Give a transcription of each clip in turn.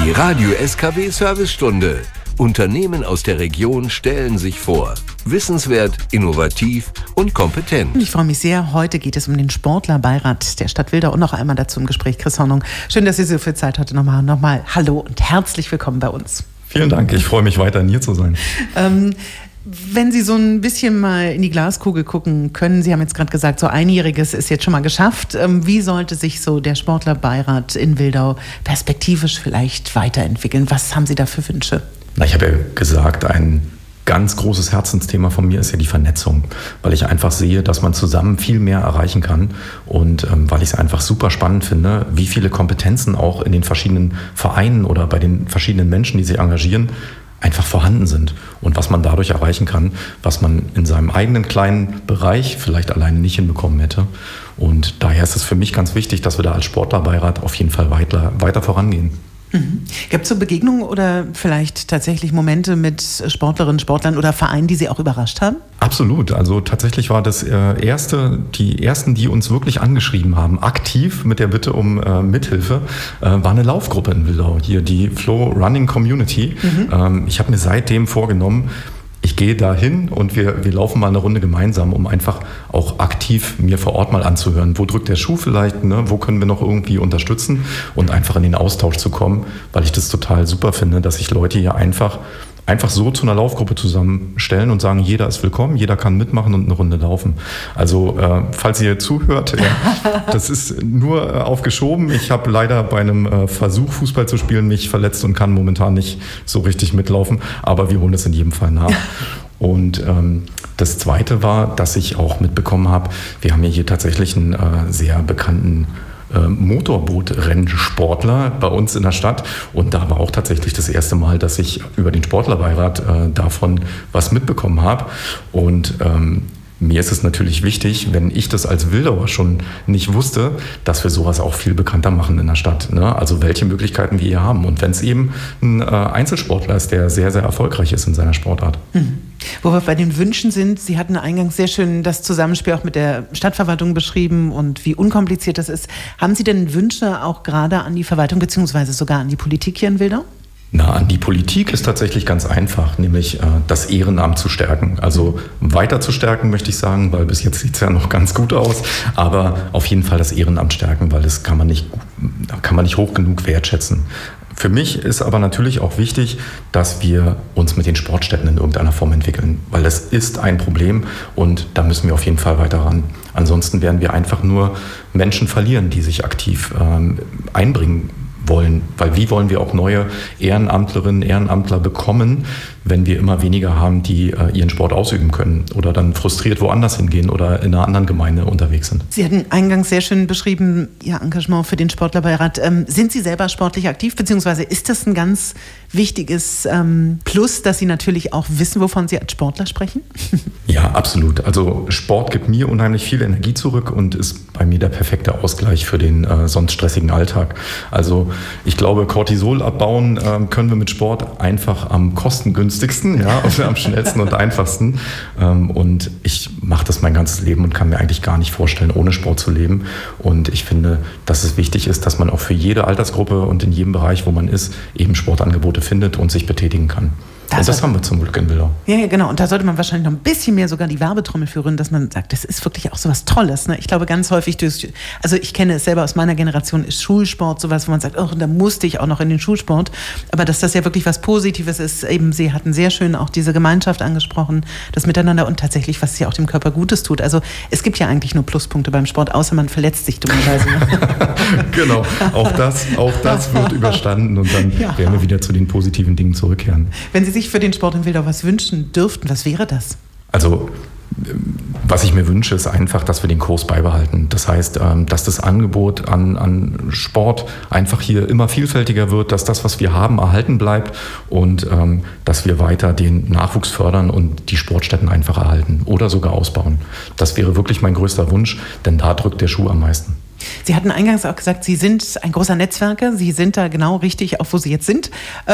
Die Radio SKW Servicestunde. Unternehmen aus der Region stellen sich vor. Wissenswert, innovativ und kompetent. Ich freue mich sehr. Heute geht es um den Sportlerbeirat der Stadt Wildau und noch einmal dazu im Gespräch Chris Hornung. Schön, dass Sie so viel Zeit heute nochmal. Nochmal hallo und herzlich willkommen bei uns. Vielen Dank. Ich freue mich weiterhin hier zu sein. Wenn Sie so ein bisschen mal in die Glaskugel gucken können, Sie haben jetzt gerade gesagt, so Einjähriges ist jetzt schon mal geschafft. Wie sollte sich so der Sportlerbeirat in Wildau perspektivisch vielleicht weiterentwickeln? Was haben Sie da für Wünsche? Ich habe ja gesagt, ein ganz großes Herzensthema von mir ist ja die Vernetzung, weil ich einfach sehe, dass man zusammen viel mehr erreichen kann und weil ich es einfach super spannend finde, wie viele Kompetenzen auch in den verschiedenen Vereinen oder bei den verschiedenen Menschen, die sich engagieren, einfach vorhanden sind und was man dadurch erreichen kann, was man in seinem eigenen kleinen Bereich vielleicht alleine nicht hinbekommen hätte. Und daher ist es für mich ganz wichtig, dass wir da als Sportlerbeirat auf jeden Fall weiter vorangehen. Gibt es so Begegnungen oder vielleicht tatsächlich Momente mit Sportlerinnen, Sportlern oder Vereinen, die Sie auch überrascht haben? Absolut. Also tatsächlich war das die ersten, die uns wirklich angeschrieben haben, aktiv mit der Bitte um Mithilfe, war eine Laufgruppe in Wildau, hier die Flow Running Community. Ich habe mir seitdem vorgenommen, ich gehe da hin und wir laufen mal eine Runde gemeinsam, um einfach auch aktiv mir vor Ort mal anzuhören, wo drückt der Schuh vielleicht, ne? Wo können wir noch irgendwie unterstützen und einfach in den Austausch zu kommen, weil ich das total super finde, dass sich Leute hier einfach so zu einer Laufgruppe zusammenstellen und sagen, jeder ist willkommen, jeder kann mitmachen und eine Runde laufen. Also falls ihr zuhört, das ist nur aufgeschoben. Ich habe leider bei einem Versuch, Fußball zu spielen, mich verletzt und kann momentan nicht so richtig mitlaufen, aber wir holen es in jedem Fall nach. Und das Zweite war, dass ich auch mitbekommen habe, wir haben ja hier tatsächlich einen sehr bekannten Motorboot-Rennsportler bei uns in der Stadt. Und da war auch tatsächlich das erste Mal, dass ich über den Sportlerbeirat davon was mitbekommen habe. Und mir ist es natürlich wichtig, wenn ich das als Wildauer schon nicht wusste, dass wir sowas auch viel bekannter machen in der Stadt. Ne? Also welche Möglichkeiten wir hier haben. Und wenn es eben ein Einzelsportler ist, der sehr, sehr erfolgreich ist in seiner Sportart. Wo wir bei den Wünschen sind, Sie hatten eingangs sehr schön das Zusammenspiel auch mit der Stadtverwaltung beschrieben und wie unkompliziert das ist. Haben Sie denn Wünsche auch gerade an die Verwaltung beziehungsweise sogar an die Politik hier in Wildau? An die Politik ist tatsächlich ganz einfach, nämlich das Ehrenamt zu stärken. Also weiter zu stärken, möchte ich sagen, weil bis jetzt sieht es ja noch ganz gut aus. Aber auf jeden Fall das Ehrenamt stärken, weil das kann man nicht hoch genug wertschätzen. Für mich ist aber natürlich auch wichtig, dass wir uns mit den Sportstätten in irgendeiner Form entwickeln, weil das ist ein Problem und da müssen wir auf jeden Fall weiter ran. Ansonsten werden wir einfach nur Menschen verlieren, die sich aktiv einbringen wollen, weil wie wollen wir auch neue Ehrenamtlerinnen, Ehrenamtler bekommen, wenn wir immer weniger haben, die ihren Sport ausüben können oder dann frustriert woanders hingehen oder in einer anderen Gemeinde unterwegs sind. Sie hatten eingangs sehr schön beschrieben, Ihr Engagement für den Sportlerbeirat. Sind Sie selber sportlich aktiv, beziehungsweise ist das ein ganz wichtiges Plus, dass Sie natürlich auch wissen, wovon Sie als Sportler sprechen? Ja, absolut. Also Sport gibt mir unheimlich viel Energie zurück und ist bei mir der perfekte Ausgleich für den sonst stressigen Alltag. Also ich glaube, Cortisol abbauen können wir mit Sport einfach am kostengünstigsten, ja, und am schnellsten und einfachsten. Und ich mache das mein ganzes Leben und kann mir eigentlich gar nicht vorstellen, ohne Sport zu leben. Und ich finde, dass es wichtig ist, dass man auch für jede Altersgruppe und in jedem Bereich, wo man ist, eben Sportangebote findet und sich betätigen kann. Und das haben wir zum Glück in Wildau. Ja, genau. Und da sollte man wahrscheinlich noch ein bisschen mehr sogar die Werbetrommel führen, dass man sagt, das ist wirklich auch so was Tolles. Ne? Ich glaube ganz häufig, also ich kenne es selber aus meiner Generation, ist Schulsport sowas, wo man sagt, oh, da musste ich auch noch in den Schulsport. Aber dass das ja wirklich was Positives ist, eben Sie hatten sehr schön auch diese Gemeinschaft angesprochen, das Miteinander und tatsächlich, was ja auch dem Körper Gutes tut. Also es gibt ja eigentlich nur Pluspunkte beim Sport, außer man verletzt sich dummerweise. Genau, auch das wird überstanden und dann werden wir wieder zu den positiven Dingen zurückkehren. Wenn Sie sich für den Sport in Wildau was wünschen dürften, was wäre das? Also was ich mir wünsche, ist einfach, dass wir den Kurs beibehalten. Das heißt, dass das Angebot an Sport einfach hier immer vielfältiger wird, dass das, was wir haben, erhalten bleibt und dass wir weiter den Nachwuchs fördern und die Sportstätten einfach erhalten oder sogar ausbauen. Das wäre wirklich mein größter Wunsch, denn da drückt der Schuh am meisten. Sie hatten eingangs auch gesagt, Sie sind ein großer Netzwerker. Sie sind da genau richtig, auch wo Sie jetzt sind.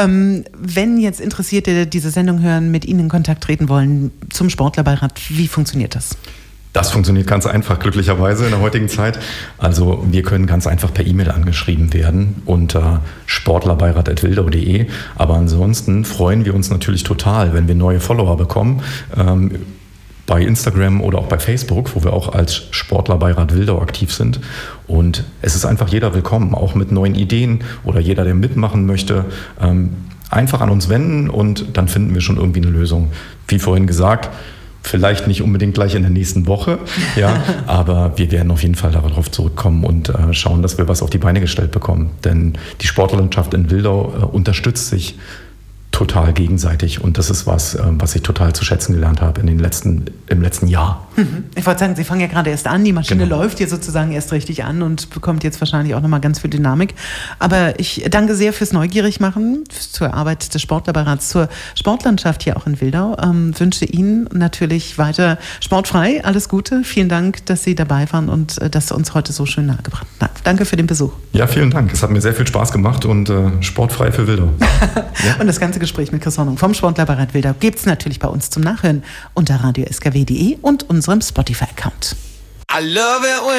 Wenn jetzt Interessierte diese Sendung hören, mit Ihnen in Kontakt treten wollen zum Sportlerbeirat, wie funktioniert das? Das funktioniert ganz einfach, glücklicherweise in der heutigen Zeit. Also wir können ganz einfach per E-Mail angeschrieben werden unter sportlerbeirat@wildau.de. Aber ansonsten freuen wir uns natürlich total, wenn wir neue Follower bekommen. Bei Instagram oder auch bei Facebook, wo wir auch als Sportlerbeirat Wildau aktiv sind. Und es ist einfach jeder willkommen, auch mit neuen Ideen oder jeder, der mitmachen möchte. Einfach an uns wenden und dann finden wir schon irgendwie eine Lösung. Wie vorhin gesagt, vielleicht nicht unbedingt gleich in der nächsten Woche, ja, aber wir werden auf jeden Fall darauf zurückkommen und schauen, dass wir was auf die Beine gestellt bekommen. Denn die Sportlandschaft in Wildau unterstützt sich total gegenseitig und das ist was ich total zu schätzen gelernt habe im letzten Jahr. Ich wollte sagen, Sie fangen ja gerade erst an, die Maschine läuft hier sozusagen erst richtig an und bekommt jetzt wahrscheinlich auch nochmal ganz viel Dynamik. Aber ich danke sehr fürs Neugierigmachen, zur Arbeit des Sportlerbeirats, zur Sportlandschaft hier auch in Wildau. Wünsche Ihnen natürlich weiter sportfrei, alles Gute. Vielen Dank, dass Sie dabei waren und das uns heute so schön nahegebracht haben. Danke für den Besuch. Ja, vielen Dank. Es hat mir sehr viel Spaß gemacht und sportfrei für Wildau. Ja. Und das ganze Gespräch mit Chris Hornung vom Sportlerbeirat Wildau gibt es natürlich bei uns zum Nachhören unter radioskw.de und unserem Spotify-Account.